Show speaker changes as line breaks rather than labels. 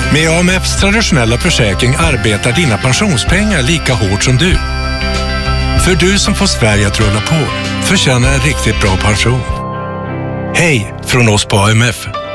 Med AMFs traditionella försäkring arbetar dina pensionspengar lika hårt som du. För du som får Sverige att rulla på förtjänar en riktigt bra pension. Hej från oss på AMF.